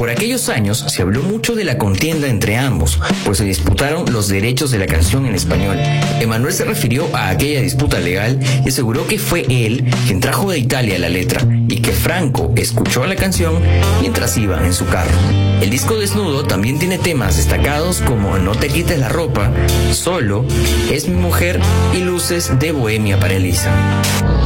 Por aquellos años se habló mucho de la contienda entre ambos, pues se disputaron los derechos de la canción en español. Emmanuel se refirió a aquella disputa legal y aseguró que fue él quien trajo de Italia la letra y que Franco escuchó la canción mientras iba en su carro. El disco Desnudo también tiene temas destacados como No te quites la ropa, Solo, Es mi mujer y Luces de Bohemia para Elisa.